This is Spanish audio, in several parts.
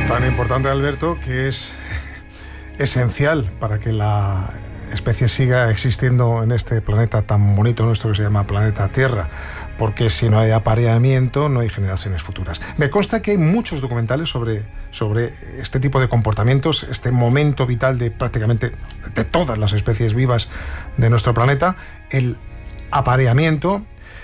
Tan importante, Alberto, que es esencial para que la especie siga existiendo en este planeta tan bonito nuestro que se llama planeta Tierra, porque si no hay apareamiento no hay generaciones futuras. Me consta que hay muchos documentales sobre este tipo de comportamientos, este momento vital de prácticamente de todas las especies vivas de nuestro planeta, el apareamiento.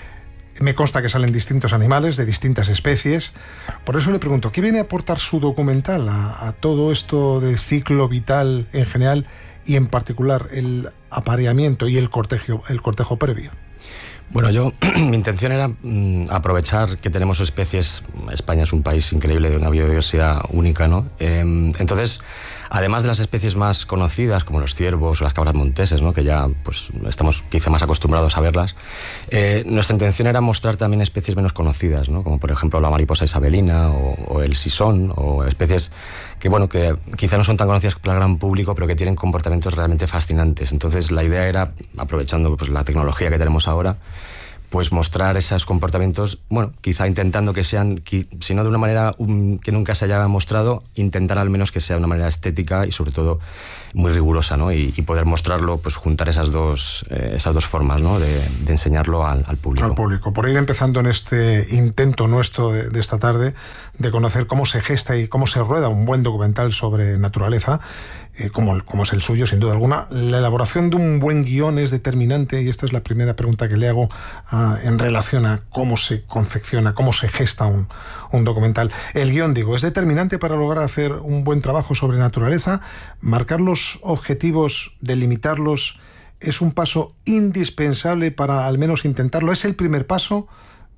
Me consta que salen distintos animales de distintas especies. Por eso le pregunto, ¿qué viene a aportar su documental a todo esto del ciclo vital en general y en particular el apareamiento y el cortejo previo? Bueno, mi intención era aprovechar que tenemos especies. España es un país increíble de una biodiversidad única, ¿no? Entonces, además de las especies más conocidas, como los ciervos o las cabras monteses, ¿no?, que ya pues estamos quizá más acostumbrados a verlas, nuestra intención era mostrar también especies menos conocidas, ¿no?, como por ejemplo la mariposa isabelina o el sisón, o especies que quizá no son tan conocidas por el gran público, pero que tienen comportamientos realmente fascinantes. Entonces la idea era, aprovechando pues la tecnología que tenemos ahora, pues mostrar esos comportamientos, quizá intentando que sean, si no de una manera que nunca se haya mostrado, intentar al menos que sea de una manera estética y sobre todo muy rigurosa, ¿no? Y poder mostrarlo, pues juntar esas dos formas, ¿no?, de enseñarlo al público. Al público. Por ir empezando en este intento nuestro de esta tarde de conocer cómo se gesta y cómo se rueda un buen documental sobre naturaleza, como es el suyo, sin duda alguna. La elaboración de un buen guión es determinante, y esta es la primera pregunta que le hago en relación a cómo se confecciona, cómo se gesta un documental. El guión, es determinante para lograr hacer un buen trabajo sobre naturaleza. Marcar los objetivos, delimitarlos, es un paso indispensable para al menos intentarlo. Es el primer paso.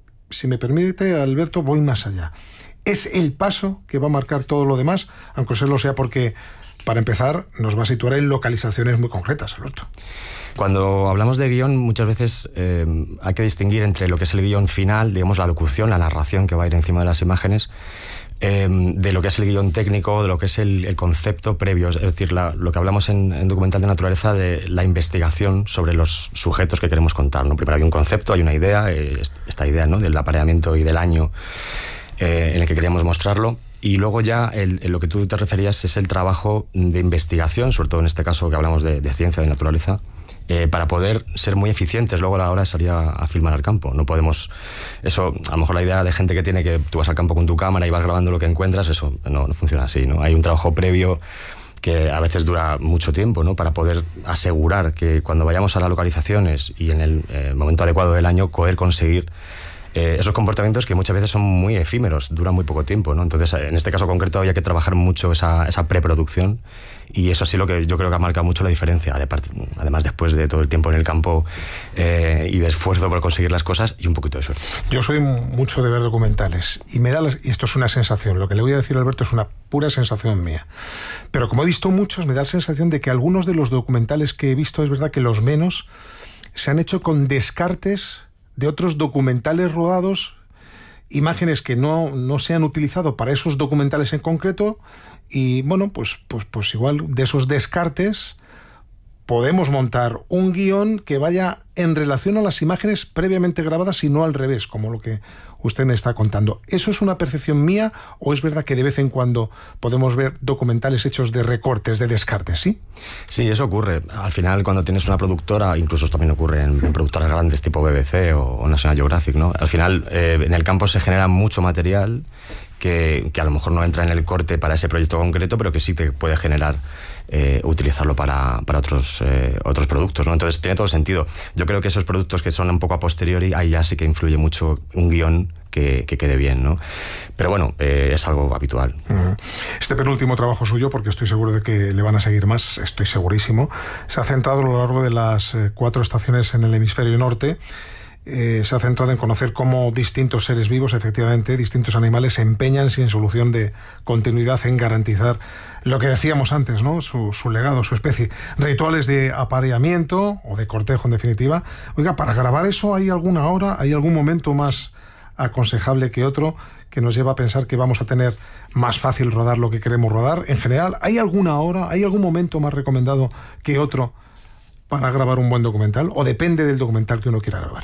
Si me permite, Alberto, voy más allá. Es el paso que va a marcar todo lo demás, aunque solo sea porque, para empezar, nos va a situar en localizaciones muy concretas, Alberto. Cuando hablamos de guión, muchas veces hay que distinguir entre lo que es el guión final, digamos la locución, la narración que va a ir encima de las imágenes, de lo que es el guión técnico, de lo que es el concepto previo, es decir, lo que hablamos en documental de naturaleza, de la investigación sobre los sujetos que queremos contar, ¿no? Primero hay un concepto, hay una idea, esta idea, ¿no?, del apareamiento y del año en el que queríamos mostrarlo. Y luego ya lo que tú te referías es el trabajo de investigación, sobre todo en este caso que hablamos de ciencia, de naturaleza, para poder ser muy eficientes luego a la hora de salir a filmar al campo. No podemos, eso, a lo mejor la idea de gente que tiene que tú vas al campo con tu cámara y vas grabando lo que encuentras, eso no funciona así, ¿no? Hay un trabajo previo que a veces dura mucho tiempo, ¿no?, para poder asegurar que cuando vayamos a las localizaciones y en el momento adecuado del año poder conseguir esos comportamientos que muchas veces son muy efímeros, duran muy poco tiempo, ¿no? Entonces, en este caso concreto había que trabajar mucho esa preproducción, y eso sí lo que yo creo que ha marcado mucho la diferencia, además después de todo el tiempo en el campo y de esfuerzo por conseguir las cosas y un poquito de suerte. Yo soy mucho de ver documentales y y esto es una sensación, lo que le voy a decir a Alberto es una pura sensación mía, pero como he visto muchos, me da la sensación de que algunos de los documentales que he visto, es verdad que los menos, se han hecho con descartes de otros documentales rodados, imágenes que no se han utilizado para esos documentales en concreto, y pues igual de esos descartes podemos montar un guión que vaya en relación a las imágenes previamente grabadas y no al revés, como lo que usted me está contando. ¿Eso es una percepción mía o es verdad que de vez en cuando podemos ver documentales hechos de recortes, de descartes, sí? Sí, eso ocurre. Al final, cuando tienes una productora, incluso esto también ocurre en productoras grandes tipo BBC o National Geographic, ¿no? Al final, en el campo se genera mucho material que a lo mejor no entra en el corte para ese proyecto concreto, pero que sí te puede generar utilizarlo para otros productos, ¿no? Entonces tiene todo el sentido. Yo creo que esos productos que son un poco a posteriori, ahí ya sí que influye mucho un guión que quede bien, ¿no? Pero bueno, es algo habitual. Este penúltimo trabajo suyo, porque estoy seguro de que le van a seguir más, estoy segurísimo, se ha centrado a lo largo de las 4 estaciones en el hemisferio norte. Se ha centrado en conocer cómo distintos seres vivos, efectivamente, distintos animales, se empeñan sin solución de continuidad en garantizar lo que decíamos antes, ¿no?, su legado, su especie. Rituales de apareamiento o de cortejo, en definitiva. Oiga, para grabar eso, ¿hay alguna hora, hay algún momento más aconsejable que otro que nos lleva a pensar que vamos a tener más fácil rodar lo que queremos rodar? En general, ¿hay alguna hora, hay algún momento más recomendado que otro para grabar un buen documental? ¿O depende del documental que uno quiera grabar?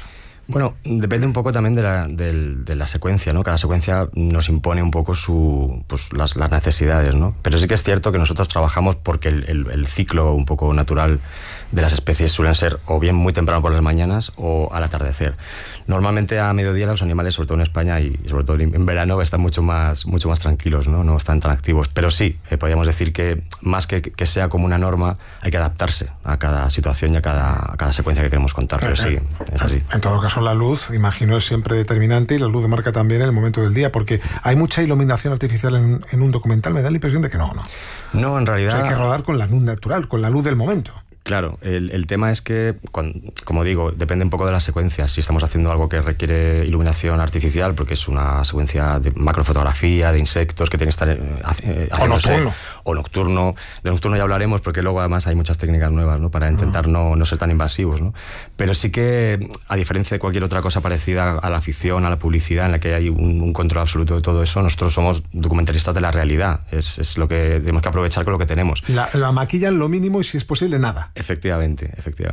Bueno, depende un poco también de la secuencia, ¿no? Cada secuencia nos impone un poco las necesidades, ¿no? Pero sí que es cierto que nosotros trabajamos porque el ciclo un poco natural de las especies suelen ser o bien muy temprano por las mañanas o al atardecer. Normalmente a mediodía los animales, sobre todo en España y sobre todo en verano, están mucho más tranquilos, ¿no? No están tan activos. Pero sí, podríamos decir que más que sea como una norma, hay que adaptarse a cada situación y a cada secuencia que queremos contar. Pero sí, es así. En todo caso, la luz, imagino, es siempre determinante, y la luz marca también el momento del día, porque hay mucha iluminación artificial en un documental. Me da la impresión de que no. No, en realidad... O sea, hay que rodar con la luz natural, con la luz del momento. Claro, el tema es que, como digo, depende un poco de las secuencias. Si estamos haciendo algo que requiere iluminación artificial, porque es una secuencia de macrofotografía, de insectos que tiene que estar o nocturno. O nocturno. De nocturno ya hablaremos, porque luego además hay muchas técnicas nuevas, ¿no? Para intentar no ser tan invasivos, ¿no? Pero sí que, a diferencia de cualquier otra cosa parecida a la ficción, a la publicidad, en la que hay un control absoluto de todo eso, nosotros somos documentalistas de la realidad. Es lo que tenemos que aprovechar con lo que tenemos. La maquillan lo mínimo y, si es posible, nada. Efectivamente.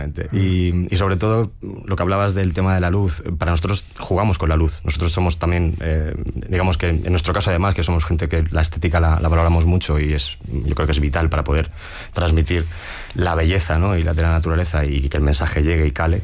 Y sobre todo, lo que hablabas del tema de la luz, para nosotros jugamos con la luz. Nosotros somos también, digamos que en nuestro caso además, que somos gente que la estética la valoramos mucho, y yo creo que es vital para poder transmitir la belleza, ¿no? Y la de la naturaleza, y que el mensaje llegue y cale.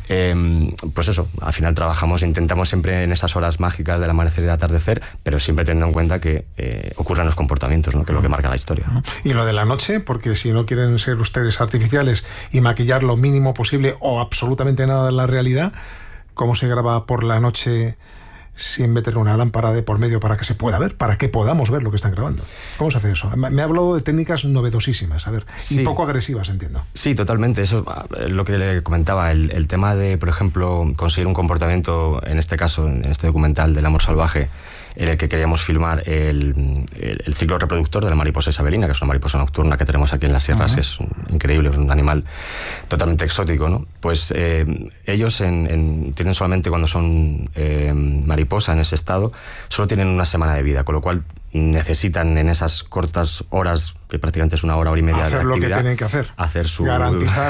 Pues eso, al final intentamos siempre en esas horas mágicas del amanecer y del atardecer, pero siempre teniendo en cuenta que ocurren los comportamientos, ¿no? Que es lo que marca la historia. Y lo de la noche, porque si no quieren ser ustedes artificiales y maquillar lo mínimo posible o absolutamente nada de la realidad, ¿cómo se graba por la noche sin meter una lámpara de por medio para que se pueda ver, para que podamos ver lo que están grabando? ¿Cómo se hace eso? Me ha hablado de técnicas novedosísimas, sí. Y poco agresivas, entiendo. Sí, totalmente. Eso es lo que le comentaba, el tema de, por ejemplo, conseguir un comportamiento, en este caso, en este documental del amor salvaje, en el que queríamos filmar el ciclo reproductor de la mariposa isabelina, que es una mariposa nocturna que tenemos aquí en las sierras. Es increíble, es un animal totalmente exótico, ¿no? Pues ellos tienen solamente, cuando son mariposa en ese estado, solo tienen una semana de vida, con lo cual necesitan en esas cortas horas, que prácticamente es una hora y media hacer de actividad, lo que tienen que hacer, garantizar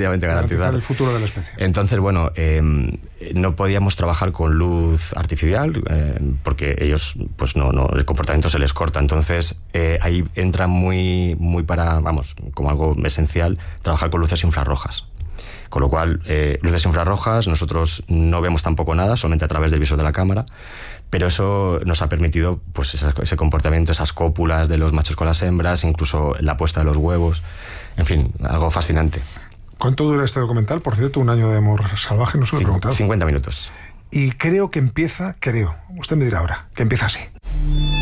el futuro de la especie. Entonces, bueno, no podíamos trabajar con luz artificial, porque ellos, pues no, el comportamiento se les corta. Entonces ahí entra muy como algo esencial, trabajar con luces infrarrojas. Con lo cual, luces infrarrojas, nosotros no vemos tampoco nada, solamente a través del visor de la cámara, pero eso nos ha permitido, pues, ese comportamiento, esas cópulas de los machos con las hembras, incluso la puesta de los huevos, en fin, algo fascinante. ¿Cuánto dura este documental? Por cierto, un año de amor salvaje, no se lo he preguntado. 50 minutos. Y creo, usted me dirá ahora, que empieza así.